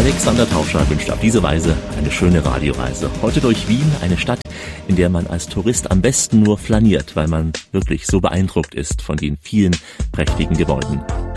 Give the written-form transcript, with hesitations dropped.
Alexander Tauscher wünscht auf diese Weise eine schöne Radioreise. Heute durch Wien, eine Stadt, in der man als Tourist am besten nur flaniert, weil man wirklich so beeindruckt ist von den vielen prächtigen Gebäuden.